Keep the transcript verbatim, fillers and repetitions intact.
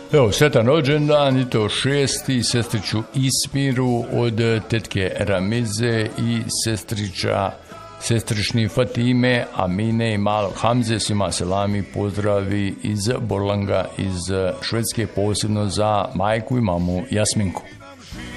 Evo, sretan rođendan i to šesti, sestriću Ismiru od tetke Ramize i sestrića sestrični Fatime, Amine i malog Hamze, svima selami, pozdravi iz Borlanga, iz Švedske, posebno za majku i mamu Jasminku.